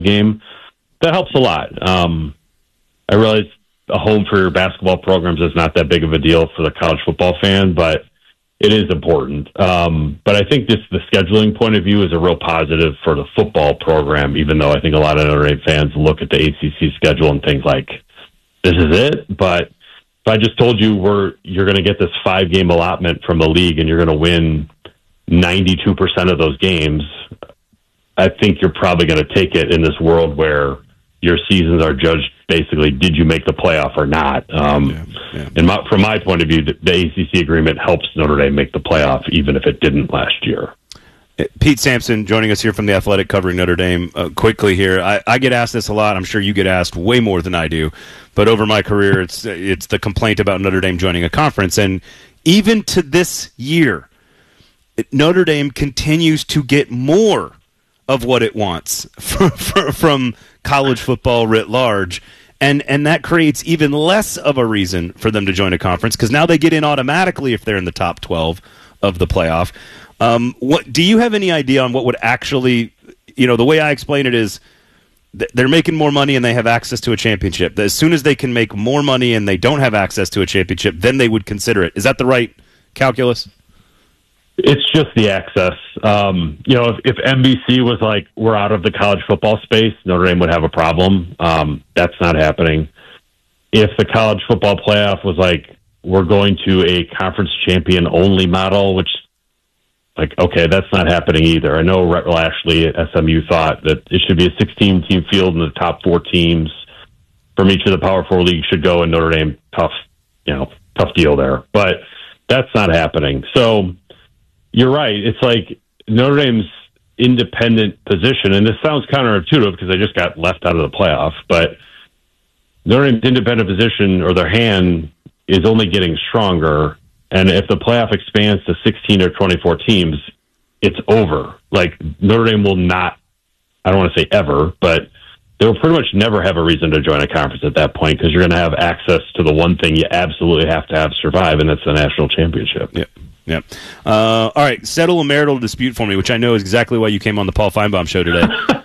game, that helps a lot. I realize a home for your basketball programs is not that big of a deal for the college football fan, but it is important. But I think just the scheduling point of view is a real positive for the football program, even though I think a lot of Notre Dame fans look at the ACC schedule and think like, this is it. But if I just told you you're going to get this 5-game allotment from the league and you're going to win 92% of those games, I think you're probably going to take it in this world where your seasons are judged basically, did you make the playoff or not? And from my point of view, the ACC agreement helps Notre Dame make the playoff, even if it didn't last year. Pete Sampson joining us here from The Athletic, covering Notre Dame. Quickly here, I get asked this a lot. I'm sure you get asked way more than I do. But over my career, it's the complaint about Notre Dame joining a conference. And even to this year, Notre Dame continues to get more of what it wants from college football writ large. And that creates even less of a reason for them to join a conference, because now they get in automatically if they're in the top 12 of the playoff. What do you have any idea on what would actually, the way I explain it is they're making more money and they have access to a championship. As soon as they can make more money and they don't have access to a championship, then they would consider it. Is that the right calculus? It's just the access. If NBC was like, we're out of the college football space, Notre Dame would have a problem. That's not happening. If the college football playoff was like, we're going to a conference champion only model, which, okay, that's not happening either. I know Rhett Lashley at SMU thought that it should be a 16-team field and the top 4 teams from each of the Power 4 leagues should go, and Notre Dame, tough deal there. But that's not happening. So you're right. It's like Notre Dame's independent position, and this sounds counterintuitive because they just got left out of the playoff, but Notre Dame's independent position, or their hand, is only getting stronger. And if the playoff expands to 16 or 24 teams, it's over. Like, Notre Dame will not, I don't want to say ever, but they will pretty much never have a reason to join a conference at that point, because you're going to have access to the one thing you absolutely have to have survive, and that's the national championship. Yep. All right, settle a marital dispute for me, which I know is exactly why you came on the Paul Feinbaum show today.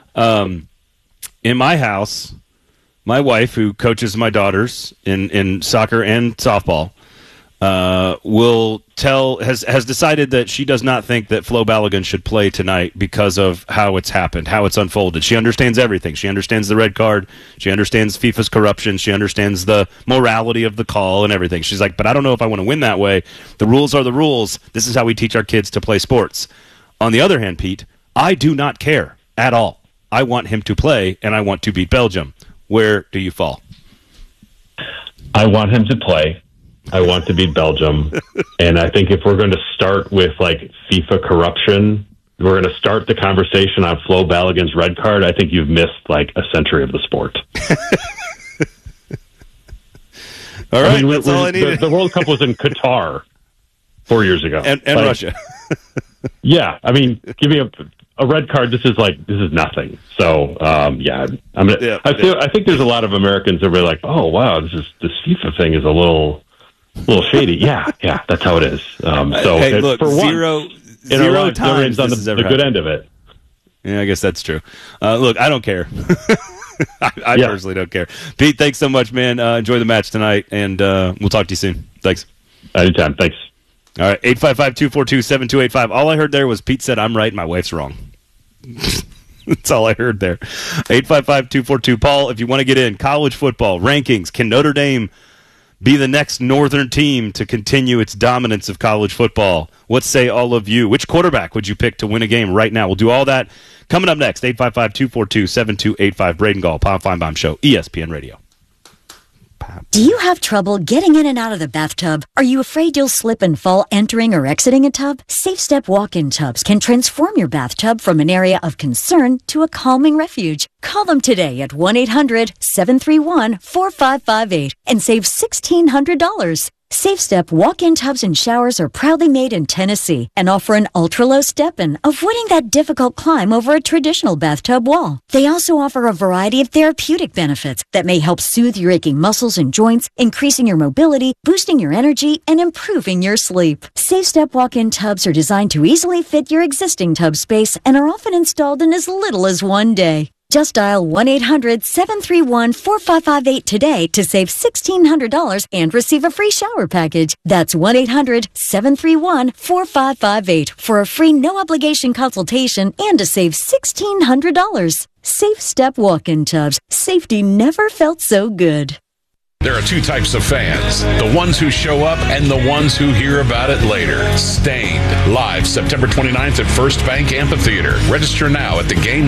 In my house, my wife, who coaches my daughters in soccer and softball, has decided that she does not think that Flo Balogun should play tonight because of how it's happened, how it's unfolded. She understands everything. She understands the red card. She understands FIFA's corruption. She understands the morality of the call and everything. She's like, but I don't know if I want to win that way. The rules are the rules. This is how we teach our kids to play sports. On the other hand, Pete, I do not care at all. I want him to play, and I want to beat Belgium. Where do you fall? I want him to play. I want to beat Belgium. And I think if we're going to start with like FIFA corruption, we're going to start the conversation on Flo Balogun's red card, I think you've missed like a century of the sport. All right, that's all I need. The World Cup was in Qatar 4 years ago. And Russia. Yeah, I mean, give me a red card. This is nothing. So, I think there's a lot of Americans that are like, oh, wow, this FIFA thing is a little shady. Yeah, that's how it is. Look, for zero times on this has the ever good happened. end of it. Yeah, I guess that's true. Look, I don't care. I personally don't care. Pete, thanks so much, man. Enjoy the match tonight, and we'll talk to you soon. Thanks. Anytime. Thanks. All right, 855-242-7285. All I heard there was Pete said I'm right and my wife's wrong. That's all I heard there. 855-242. Paul, if you want to get in, college football, rankings, can Notre Dame be the next Northern team to continue its dominance of college football? What say all of you? Which quarterback would you pick to win a game right now? We'll do all that coming up next. 855-242-7285. Braden Gall, Paul Feinbaum Show, ESPN Radio. Do you have trouble getting in and out of the bathtub? Are you afraid you'll slip and fall entering or exiting a tub? Safe Step walk-in tubs can transform your bathtub from an area of concern to a calming refuge. Call them today at 1-800-731-4558 and save $1,600. Safe Step walk-in tubs and showers are proudly made in Tennessee and offer an ultra-low step-in, avoiding that difficult climb over a traditional bathtub wall. They also offer a variety of therapeutic benefits that may help soothe your aching muscles and joints, increasing your mobility, boosting your energy, and improving your sleep. Safe Step walk-in tubs are designed to easily fit your existing tub space and are often installed in as little as 1 day. Just dial 1-800-731-4558 today to save $1,600 and receive a free shower package. That's 1-800-731-4558 for a free no-obligation consultation and to save $1,600. Safe Step Walk-in Tubs. Safety never felt so good. There are two types of fans, the ones who show up and the ones who hear about it later. Stained, live September 29th at First Bank Amphitheater. Register now at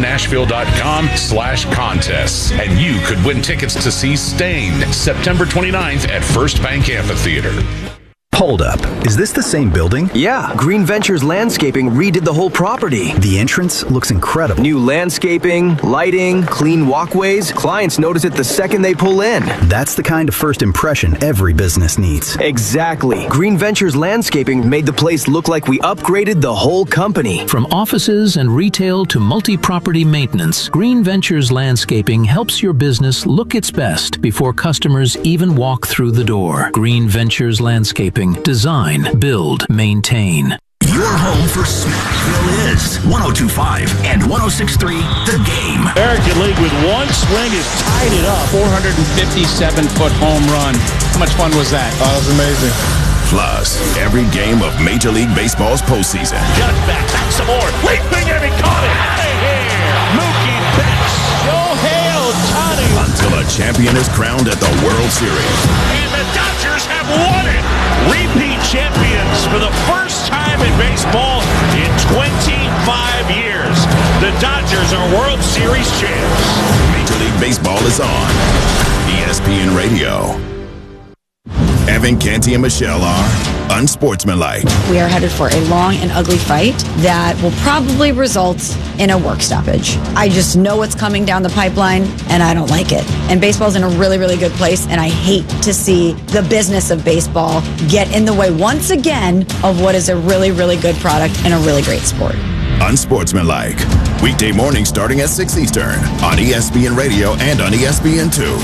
theGameNashville.com/contests, and you could win tickets to see Stained September 29th at First Bank Amphitheater. Hold up. Is this the same building? Yeah. Green Ventures Landscaping redid the whole property. The entrance looks incredible. New landscaping, lighting, clean walkways. Clients notice it the second they pull in. That's the kind of first impression every business needs. Exactly. Green Ventures Landscaping made the place look like we upgraded the whole company. From offices and retail to multi-property maintenance, Green Ventures Landscaping helps your business look its best before customers even walk through the door. Green Ventures Landscaping. Design, build, maintain. Your home for Smashville is 102.5 and 106.3 The Game. American League with one swing has tied it up. 457-foot home run. How much fun was that? Oh, it was amazing. Plus, every game of Major League Baseball's postseason. Just back some more. Leaping and he caught it. Hey, Mookie Betts. Shohei Ohtani. Until a champion is crowned at the World Series. And the Dodgers have won it. Repeat champions for the first time in baseball in 25 years. The Dodgers are World Series champs. Major League Baseball is on ESPN Radio. Evan, Canty, and Michelle are unsportsmanlike. We are headed for a long and ugly fight that will probably result in a work stoppage. I just know what's coming down the pipeline, and I don't like it. And baseball's in a really, really good place, and I hate to see the business of baseball get in the way once again of what is a really, really good product and a really great sport. Unsportsmanlike. Weekday mornings starting at 6 Eastern on ESPN Radio and on ESPN2.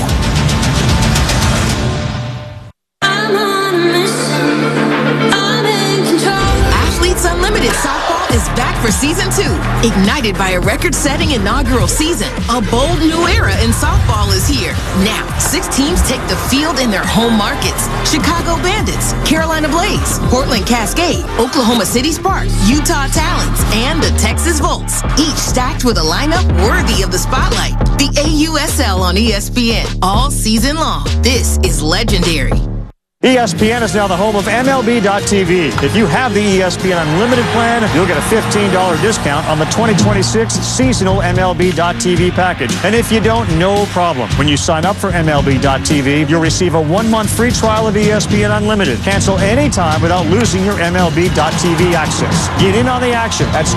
Unlimited Softball is back for Season 2. Ignited by a record-setting inaugural season, a bold new era in softball is here. Now, 6 teams take the field in their home markets. Chicago Bandits, Carolina Blaze, Portland Cascade, Oklahoma City Sparks, Utah Talons, and the Texas Volts. Each stacked with a lineup worthy of the spotlight. The AUSL on ESPN all season long. This is legendary. ESPN is now the home of MLB.TV. If you have the ESPN Unlimited plan, you'll get a $15 discount on the 2026 seasonal MLB.TV package. And if you don't, no problem. When you sign up for MLB.TV, you'll receive a 1-month free trial of ESPN Unlimited. Cancel anytime without losing your MLB.TV access. Get in on the action at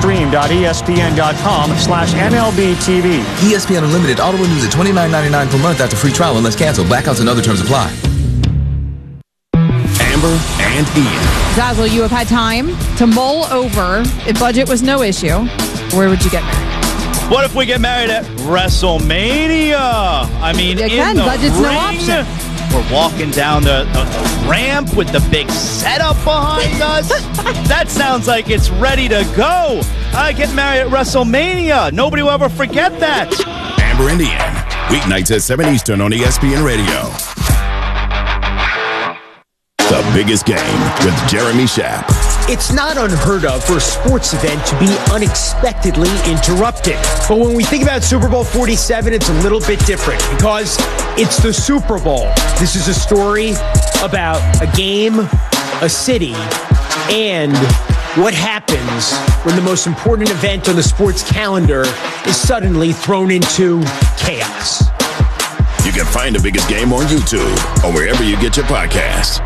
stream.espn.com/MLBTV. ESPN Unlimited auto renews at $29.99 per month after free trial unless canceled. Blackouts and other terms apply. Amber and Ian. Zazzle, you have had time to mull over. If budget was no issue, where would you get married? What if we get married at WrestleMania? I mean, Again, in the budget's ring, no option. We're walking down the ramp with the big setup behind us. That sounds like it's ready to go. I get married at WrestleMania. Nobody will ever forget that. Amber and Ian. Weeknights at 7 Eastern on ESPN Radio. The Biggest Game with Jeremy Schaap. It's not unheard of for a sports event to be unexpectedly interrupted. But when we think about Super Bowl 47, it's a little bit different because it's the Super Bowl. This is a story about a game, a city, and what happens when the most important event on the sports calendar is suddenly thrown into chaos. You can find The Biggest Game on YouTube or wherever you get your podcasts.